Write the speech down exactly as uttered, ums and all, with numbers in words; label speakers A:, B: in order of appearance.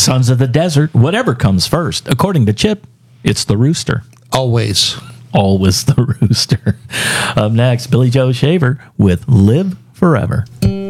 A: Sons of the Desert, whatever comes first. According to Chip, it's the rooster.
B: Always.
A: Always the rooster. Up next, Billy Joe Shaver with Live Forever.